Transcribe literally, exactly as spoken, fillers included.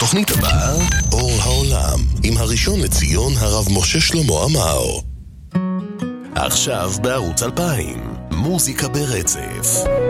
בתוכנית הבאה, אור העולם, עם הראשון לציון הרב משה שלמה עמאר. עכשיו בערוץ אלפיים, מוזיקה ברצף.